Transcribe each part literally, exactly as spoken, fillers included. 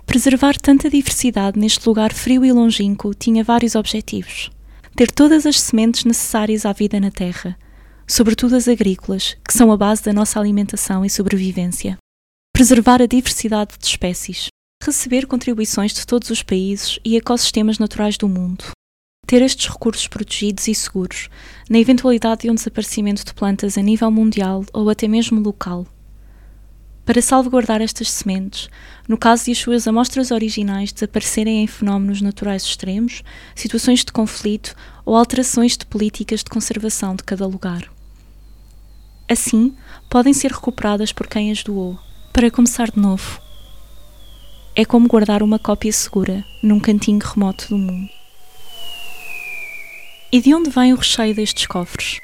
Preservar tanta diversidade neste lugar frio e longínquo tinha vários objetivos. Ter todas as sementes necessárias à vida na Terra, sobretudo as agrícolas, que são a base da nossa alimentação e sobrevivência. Preservar a diversidade de espécies. Receber contribuições de todos os países e ecossistemas naturais do mundo. Ter estes recursos protegidos e seguros, na eventualidade de um desaparecimento de plantas a nível mundial ou até mesmo local. Para salvaguardar estas sementes, no caso de as suas amostras originais desaparecerem em fenómenos naturais extremos, situações de conflito ou alterações de políticas de conservação de cada lugar. Assim, podem ser recuperadas por quem as doou, para começar de novo. É como guardar uma cópia segura num cantinho remoto do mundo. E de onde vem o recheio destes cofres?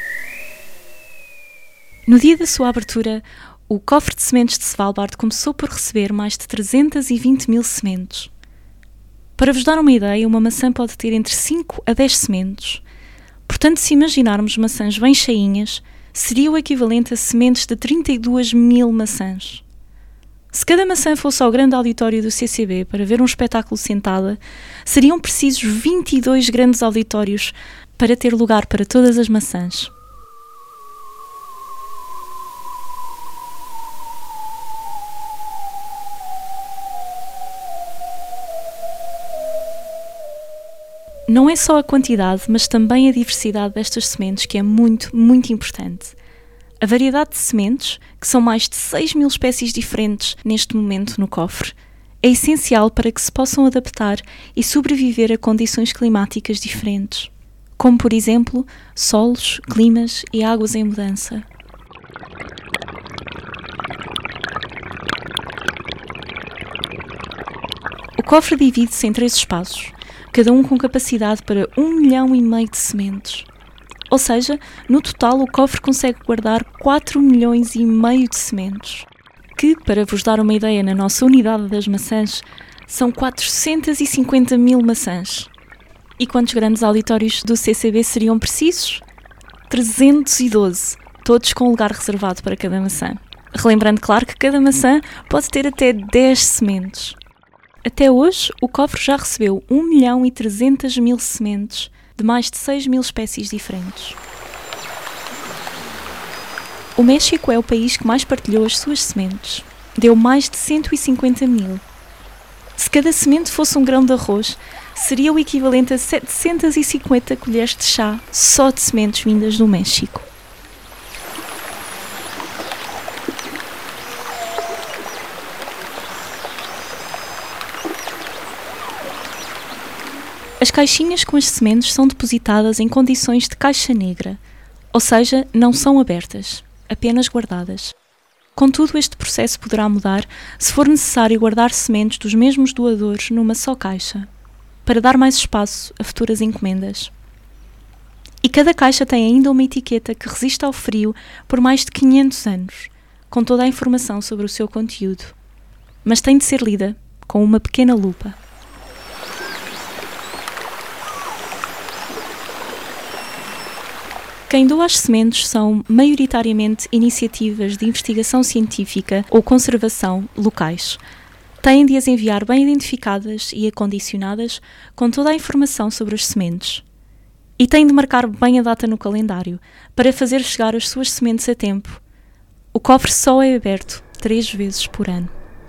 No dia da sua abertura, o cofre de sementes de Svalbard começou por receber mais de trezentas e vinte mil sementes. Para vos dar uma ideia, uma maçã pode ter entre cinco a dez sementes. Portanto, se imaginarmos maçãs bem cheinhas, seria o equivalente a sementes de trinta e duas mil maçãs. Se cada maçã fosse ao grande auditório do C C B para ver um espetáculo sentada, seriam precisos vinte e dois grandes auditórios para ter lugar para todas as maçãs. Não é só a quantidade, mas também a diversidade destas sementes que é muito, muito importante. A variedade de sementes, que são mais de seis mil espécies diferentes neste momento no cofre, é essencial para que se possam adaptar e sobreviver a condições climáticas diferentes, como, por exemplo, solos, climas e águas em mudança. O cofre divide-se em três espaços, cada um com capacidade para um milhão e meio de sementes. Ou seja, no total o cofre consegue guardar quatro milhões e meio de sementes, que, para vos dar uma ideia na nossa unidade das maçãs, são quatrocentas e cinquenta mil maçãs. E quantos grandes auditórios do C C B seriam precisos? trezentos e doze, todos com lugar reservado para cada maçã. Relembrando, claro, que cada maçã pode ter até dez sementes. Até hoje, o cofre já recebeu um milhão e trezentas mil sementes, de mais de seis mil espécies diferentes. O México é o país que mais partilhou as suas sementes. Deu mais de cento e cinquenta mil. Se cada semente fosse um grão de arroz, seria o equivalente a setecentas e cinquenta colheres de chá só de sementes vindas do México. As caixinhas com as sementes são depositadas em condições de caixa negra, ou seja, não são abertas, apenas guardadas. Contudo, este processo poderá mudar se for necessário guardar sementes dos mesmos doadores numa só caixa, para dar mais espaço a futuras encomendas. E cada caixa tem ainda uma etiqueta que resiste ao frio por mais de quinhentos anos, com toda a informação sobre o seu conteúdo. Mas tem de ser lida com uma pequena lupa. Quem doa as sementes são, maioritariamente, iniciativas de investigação científica ou conservação locais. Têm de as enviar bem identificadas e acondicionadas com toda a informação sobre as sementes. E têm de marcar bem a data no calendário, para fazer chegar as suas sementes a tempo. O cofre só é aberto três vezes por ano.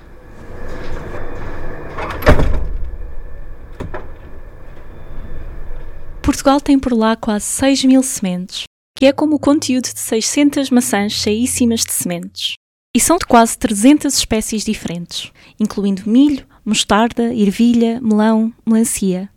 Portugal tem por lá quase seis mil sementes, que é como o conteúdo de seiscentas maçãs cheíssimas de sementes. E são de quase trezentas espécies diferentes, incluindo milho, mostarda, ervilha, melão, melancia.